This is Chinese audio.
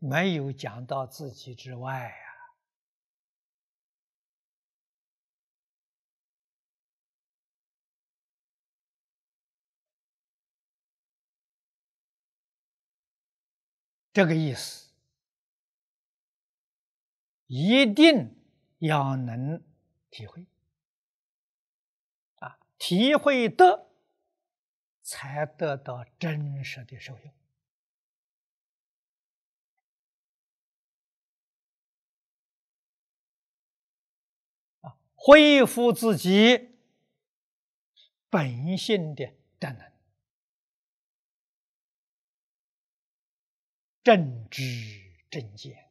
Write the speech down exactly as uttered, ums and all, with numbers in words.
没有讲到自己之外啊。这个意思一定要能体会啊，体会得才得到真实的受用啊，恢复自己本性的正能，正知正见。